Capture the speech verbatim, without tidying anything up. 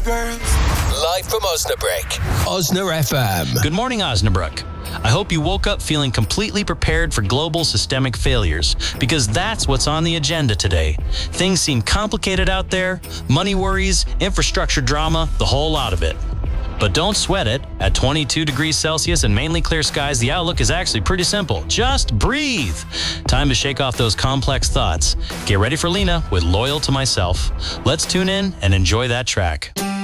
girls. Live from Osnabrück. Osna F M. Good morning, Osnabrück. I hope you woke up feeling completely prepared for global systemic failures, because that's what's on the agenda today. Things seem complicated out there, money worries, infrastructure drama, the whole lot of it. But don't sweat it. At twenty-two degrees Celsius and mainly clear skies, the outlook is actually pretty simple. Just breathe. Time to shake off those complex thoughts. Get ready for Lena with Loyal to Myself. Let's tune in and enjoy that track.